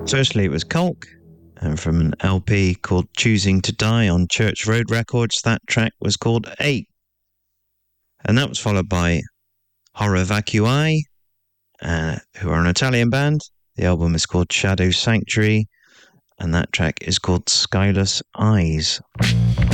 Firstly, it was Colk, and from an LP called Choosing to Die on Church Road Records, that track was called 8. And that was followed by Horror Vacui, who are an Italian band. The album is called Shadow Sanctuary, and that track is called Skyless Eyes.